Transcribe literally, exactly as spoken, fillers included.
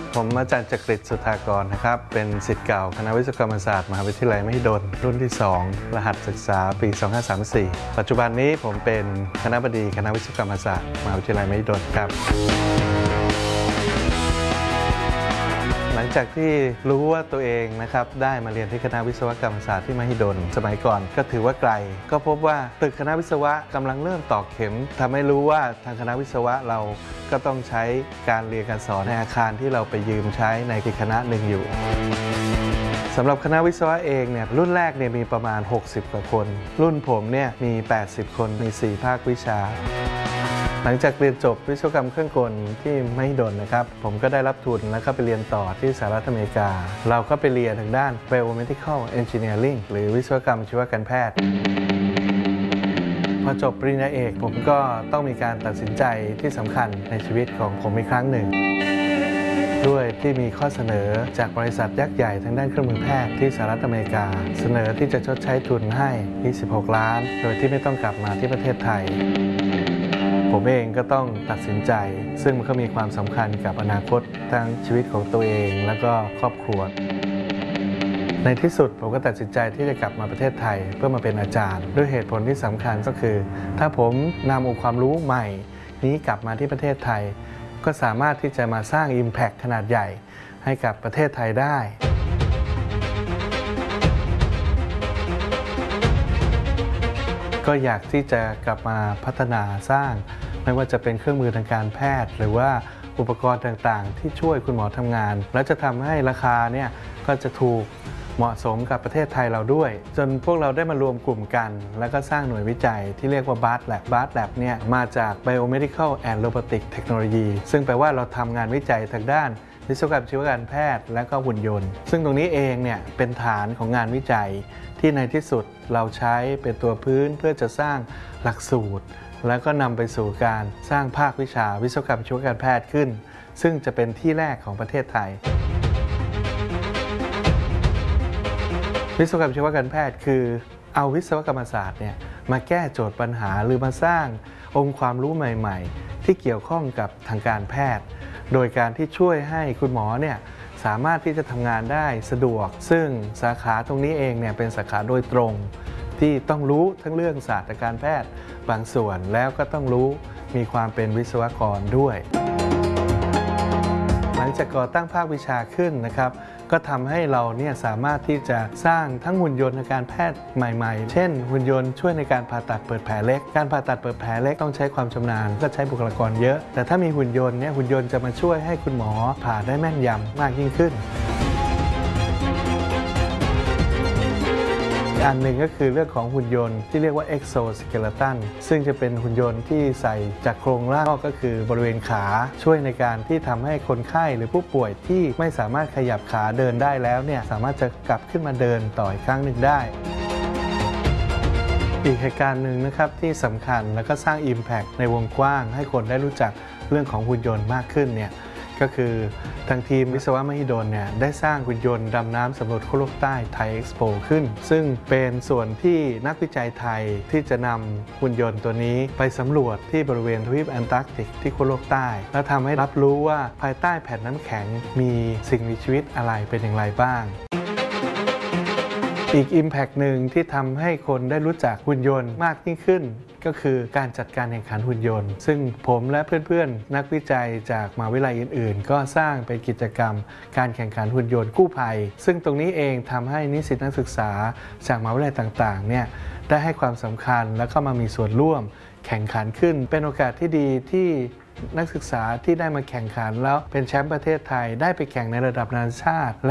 ผมอาจารย์จักริด สุธากรนะครับเป็นศิษย์เก่าคณะวิศวกรรมศาสตร์มหาวิทยาลัยมหิดลรุ่นที่สองรหัสศึกษาปีสองพันห้าร้อยสามสิบสี่ปัจจุบันนี้ผมเป็นคณบดีคณะวิศวกรรมศาสตร์มหาวิทยาลัยมหิดลครับหลังจากที่รู้ว่าตัวเองนะครับได้มาเรียนที่คณะวิศวกรรมศาสตร์ที่มหิดลสมัยก่อนก็ถือว่าไกลก็พบว่าตึกคณะวิศวะกำลังเริ่มตอกเข็มทำให้รู้ว่าทางคณะวิศวะเราก็ต้องใช้การเรียนการสอนในอาคารที่เราไปยืมใช้ในอีกคณะหนึ่งอยู่สำหรับคณะวิศวะเองเนี่ยรุ่นแรกเนี่ยมีประมาณหกสิบกว่าคนรุ่นผมเนี่ยมีแปดสิบคนมีสี่ภาควิชาหลังจากเรียนจบวิศวกรรมเครื่องกลที่มหิดลนะครับผมก็ได้รับทุนแล้วก็ไปเรียนต่อที่สหรัฐอเมริกาเราก็ไปเรียนทางด้าน Biomedical Engineering หรือวิศวกรรมชีวการแพทย์พอจบปริญญาเอกผมก็ต้องมีการตัดสินใจที่สำคัญในชีวิตของผมอีกครั้งหนึ่งด้วยที่มีข้อเสนอจากบริษัทยักษ์ใหญ่ทางด้านเครื่องมือแพทย์ที่สหรัฐอเมริกาเสนอที่จะชดใช้ทุนให้ยี่สิบหกล้านโดยที่ไม่ต้องกลับมาที่ประเทศไทยผมเองก็ต้องตัดสินใจซึ่งมันก็มีความสำคัญกับอนาคตทั้งชีวิตของตัวเองและก็ครอบครัวในที่สุดผมก็ตัดสินใจที่จะกลับมาประเทศไทยเพื่อมาเป็นอาจารย์ด้วยเหตุผลที่สำคัญก็คือถ้าผมนำองค์ความรู้ใหม่นี้กลับมาที่ประเทศไทยก็สามารถที่จะมาสร้าง Impact ขนาดใหญ่ให้กับประเทศไทยได้ก็อยากที่จะกลับมาพัฒนาสร้างไม่ว่าจะเป็นเครื่องมือทางการแพทย์หรือว่าอุปกรณ์ต่างๆที่ช่วยคุณหมอทำงานและจะทำให้ราคาเนี่ยก็จะถูกเหมาะสมกับประเทศไทยเราด้วยจนพวกเราได้มารวมกลุ่มกันแล้วก็สร้างหน่วยวิจัยที่เรียกว่า บาร์ท Lab บาร์ท Lab เนี่ยมาจาก Biomedical and Robotic Technology ซึ่งแปลว่าเราทำงานวิจัยทางด้านวิศวกรรมชีวการแพทย์และก็หุ่นยนต์ซึ่งตรงนี้เองเนี่ยเป็นฐานของงานวิจัยที่ในที่สุดเราใช้เป็นตัวพื้นเพื่อจะสร้างหลักสูตรแล้วก็นำไปสู่การสร้างภาควิชาวิศวกรรมชีวการแพทย์ขึ้นซึ่งจะเป็นที่แรกของประเทศไทยวิศวกรรมชีวการแพทย์คือเอาวิศวกรรมศาสตร์เนี่ยมาแก้โจทย์ปัญหาหรือมาสร้างองค์ความรู้ใหม่ๆที่เกี่ยวข้องกับทางการแพทย์โดยการที่ช่วยให้คุณหมอเนี่ยสามารถที่จะทำงานได้สะดวกซึ่งสาขาตรงนี้เองเนี่ยเป็นสาขาโดยตรงที่ต้องรู้ทั้งเรื่องศาสตร์การแพทย์บางส่วนแล้วก็ต้องรู้มีความเป็นวิศวกรด้วยหลังจากก่อตั้งภาควิชาขึ้นนะครับก็ทำให้เราเนี่ยสามารถที่จะสร้างทั้งหุ่นยนต์ทางการแพทย์ใหม่ๆเช่นหุ่นยนต์ช่วยในการผ่าตัดเปิดแผลเล็กการผ่าตัดเปิดแผลเล็กต้องใช้ความชำนาญก็ใช้บุคลากรเยอะแต่ถ้ามีหุ่นยนต์เนี่ยหุ่นยนต์จะมาช่วยให้คุณหมอผ่าได้แม่นยำมากยิ่งขึ้นอันหนึ่งก็คือเรื่องของหุ่นยนต์ที่เรียกว่า Exoskeleton ซึ่งจะเป็นหุ่นยนต์ที่ใส่จากโครงร่างก็คือบริเวณขาช่วยในการที่ทำให้คนไข้หรือผู้ป่วยที่ไม่สามารถขยับขาเดินได้แล้วเนี่ยสามารถจะกลับขึ้นมาเดินต่ออีกครั้งหนึ่งได้อีกเหตุการณ์หนึ่งนะครับที่สำคัญแล้วก็สร้าง Impact ในวงกว้างให้คนได้รู้จักเรื่องของหุ่นยนต์มากขึ้นเนี่ยก็คือทางทีมวิศวะมหิดลเนี่ยได้สร้างหุ่นยนต์ดำน้ำสำรวจขั้วโลกใต้ไทยเอ็กซ์โปขึ้นซึ่งเป็นส่วนที่นักวิจัยไทยที่จะนำหุ่นยนต์ตัวนี้ไปสำรวจที่บริเวณทวีปแอนตาร์กติกที่ขั้วโลกใต้และทำให้รับรู้ว่าภายใต้แผ่นน้ำแข็งมีสิ่งมีชีวิตอะไรเป็นอย่างไรบ้างอีก Impact หนึ่งที่ทำให้คนได้รู้จักหุ่นยนต์มากยิ่งขึ้นก็คือการจัดการแข่งขันหุ่นยนต์ซึ่งผมและเพื่อนๆนักวิจัยจากมหาวิทยาลัยอื่นๆก็สร้างเป็นกิจกรรมการแข่งขันหุ่นยนต์กู้ภัยซึ่งตรงนี้เองทำให้นิสิตนักศึกษาจากมหาวิทยาลัยต่างๆเนี่ยได้ให้ความสำคัญและก็มามีส่วนร่วมแข่งขันขึ้นเป็นโอกาสที่ดีที่นักศึกษาที่ได้มาแข่งขันแล้วเป็นแชมป์ประเทศไทยได้ไปแข่งในระดับนานาชาติ